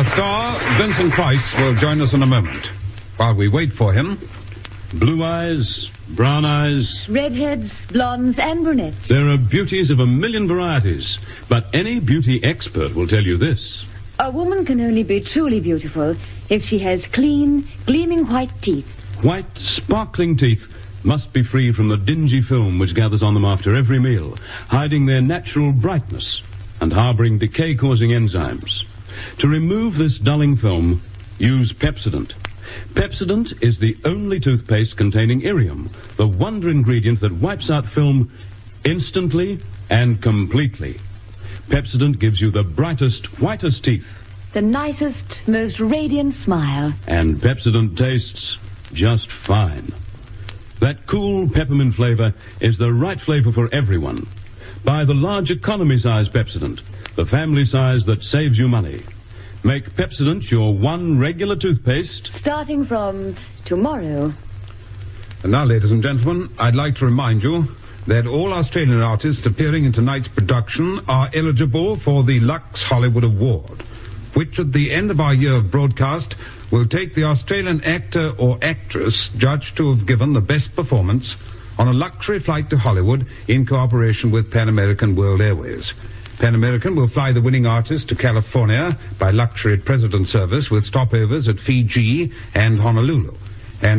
star, Vincent Price, will join us in a moment. While we wait for him, blue eyes, brown eyes, redheads, blondes, and brunettes. There are beauties of a million varieties, but any beauty expert will tell you this. A woman can only be truly beautiful if she has clean, gleaming white teeth. White, sparkling teeth must be free from the dingy film which gathers on them after every meal, hiding their natural brightness and harboring decay-causing enzymes. To remove this dulling film, use Pepsodent. Pepsodent is the only toothpaste containing irium, the wonder ingredient that wipes out film instantly and completely. Pepsodent gives you the brightest, whitest teeth. The nicest, most radiant smile. And Pepsodent tastes just fine. That cool peppermint flavor is the right flavor for everyone. Buy the large economy size Pepsodent, the family size that saves you money. Make Pepsodent your one regular toothpaste. Starting from tomorrow. And now, ladies and gentlemen, I'd like to remind you that all Australian artists appearing in tonight's production are eligible for the Lux Hollywood Award, which at the end of our year of broadcast will take the Australian actor or actress judged to have given the best performance on a luxury flight to Hollywood in cooperation with Pan American World Airways. Pan American will fly the winning artist to California by luxury President service with stopovers at Fiji and Honolulu.